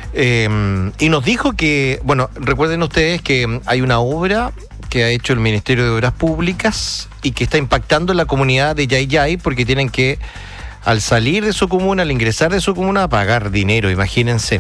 Y nos dijo que, bueno, recuerden ustedes que hay una obra que ha hecho el Ministerio de Obras Públicas y que está impactando en la comunidad de Yayay porque tienen que, al salir de su comuna, al ingresar de su comuna, pagar dinero, imagínense.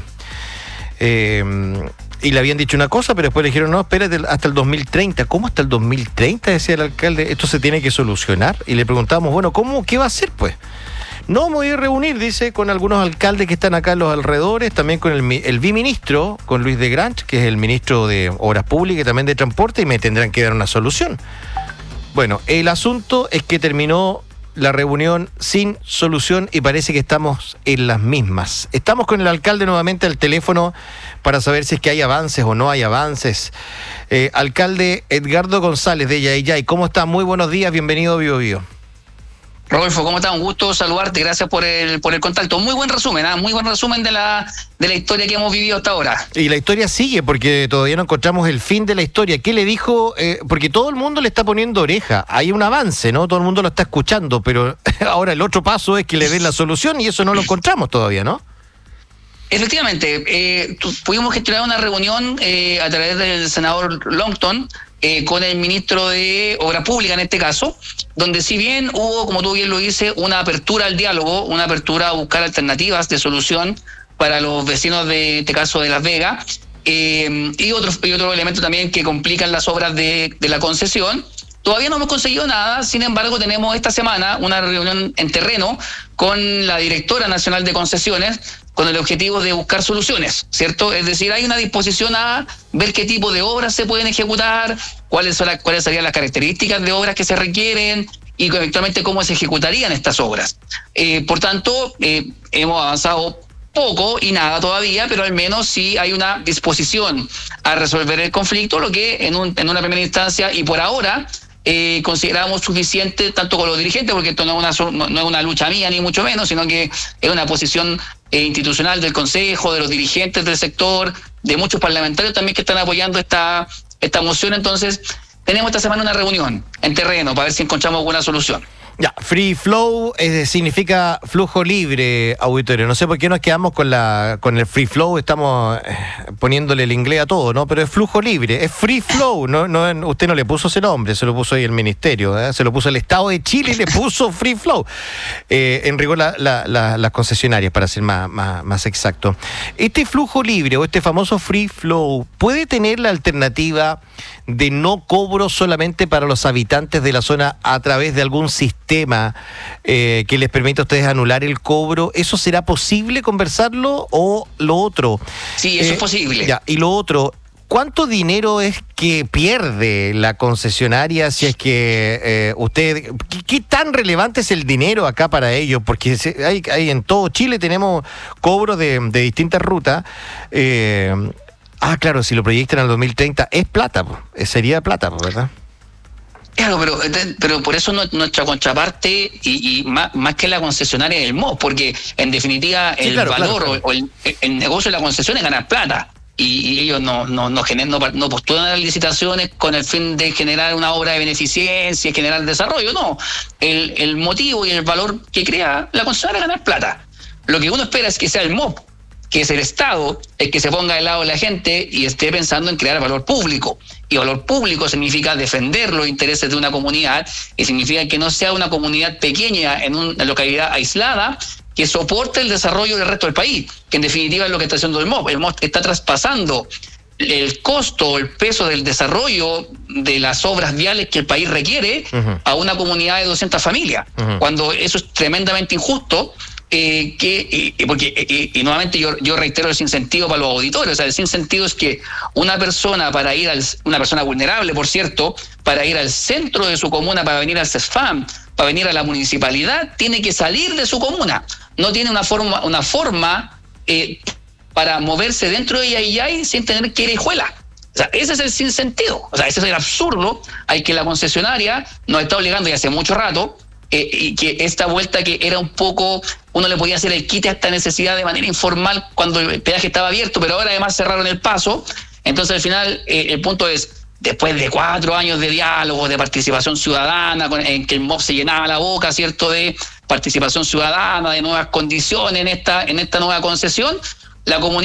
Y le habían dicho una cosa, pero después le dijeron, no, espérate hasta el 2030. ¿Cómo hasta el 2030? Decía el alcalde, esto se tiene que solucionar. Y le preguntamos, bueno, ¿qué va a hacer, pues? No, me voy a reunir, dice, con algunos alcaldes que están acá en los alrededores, también con el viceministro, con Luis de Granch, que es el ministro de Obras Públicas y también de Transporte, y me tendrán que dar una solución. Bueno, el asunto es que terminó la reunión sin solución y parece que estamos en las mismas. Estamos con el alcalde nuevamente al teléfono para saber si es que hay avances o no hay avances. Alcalde Edgardo González de Yayay, ¿cómo está? Muy buenos días, bienvenido a Bio Bio. Rodolfo, ¿cómo estás? Un gusto saludarte, gracias por el contacto. Muy buen resumen, muy buen resumen de la historia que hemos vivido hasta ahora. Y la historia sigue, porque todavía no encontramos el fin de la historia. ¿Qué le dijo? Porque todo el mundo le está poniendo oreja. Hay un avance, ¿no? Todo el mundo lo está escuchando, pero ahora el otro paso es que le den la solución y eso no lo encontramos todavía, ¿no? Efectivamente, pudimos gestionar una reunión a través del senador Longton, con el ministro de Obras Públicas en este caso, donde si bien hubo, como tú bien lo dices, una apertura al diálogo, una apertura a buscar alternativas de solución para los vecinos de este caso de Las Vegas, y otros elementos también que complican las obras de la concesión. Todavía no hemos conseguido nada, sin embargo tenemos esta semana una reunión en terreno con la directora nacional de concesiones con el objetivo de buscar soluciones, ¿cierto? Es decir, hay una disposición a ver qué tipo de obras se pueden ejecutar, cuáles serían las características de obras que se requieren y eventualmente cómo se ejecutarían estas obras. Por tanto, hemos avanzado poco y nada todavía, pero al menos sí hay una disposición a resolver el conflicto, lo que en una primera instancia y por ahora consideramos suficiente tanto con los dirigentes, porque esto no es una lucha mía ni mucho menos, sino que es una posición institucional del Consejo, de los dirigentes del sector, de muchos parlamentarios también que están apoyando esta moción. Entonces tenemos esta semana una reunión en terreno para ver si encontramos alguna solución. Ya, free flow significa flujo libre, auditorio. No sé por qué nos quedamos con el free flow, estamos poniéndole el inglés a todo, ¿no? Pero es flujo libre, es free flow. No, usted no le puso ese nombre, se lo puso ahí el ministerio, se lo puso el Estado de Chile y le puso free flow. En rigor las concesionarias, para ser más exacto. Este flujo libre o este famoso free flow puede tener la alternativa de no cobro solamente para los habitantes de la zona a través de algún sistema que les permita a ustedes anular el cobro. ¿Eso será posible conversarlo o lo otro? Sí, eso es posible. Ya, y lo otro, ¿cuánto dinero es que pierde la concesionaria si es que usted... ¿Qué tan relevante es el dinero acá para ellos? Porque hay en todo Chile tenemos cobros de distintas rutas. Claro, si lo proyectan al 2030 es plata, sería plata, ¿verdad? Claro, pero por eso nuestra contraparte y más que la concesionaria es el MOB, porque en definitiva el valor claro. O el negocio de la concesión es ganar plata. Y ellos no postulan las licitaciones con el fin de generar una obra de beneficencia y generar desarrollo, no. El motivo y el valor que crea la concesionaria es ganar plata. Lo que uno espera es que sea el MOB, que es el Estado, el que se ponga del lado de la gente y esté pensando en crear valor público. Y valor público significa defender los intereses de una comunidad y significa que no sea una comunidad pequeña en una localidad aislada que soporte el desarrollo del resto del país, que en definitiva es lo que está haciendo el MOB. El MOB está traspasando el costo, el peso del desarrollo de las obras viales que el país requiere a una comunidad de 200 familias, cuando eso es tremendamente injusto. Porque nuevamente yo reitero el sinsentido para los auditores. O sea, el sinsentido es que una persona vulnerable, por cierto, para ir al centro de su comuna, para venir al CESFAM, para venir a la municipalidad, tiene que salir de su comuna. No tiene una forma para moverse dentro de Yayay sin tener que ir a Hijuela. O sea, ese es el sinsentido. O sea, ese es el absurdo al que la concesionaria nos está obligando ya hace mucho rato. Y que esta vuelta que era un poco, uno le podía hacer el quite a esta necesidad de manera informal cuando el peaje estaba abierto, pero ahora además cerraron el paso. Entonces al final el punto es, después de 4 años de diálogo, de participación ciudadana, en que el MOB se llenaba la boca, ¿cierto?, de participación ciudadana, de nuevas condiciones en esta nueva concesión, la comunidad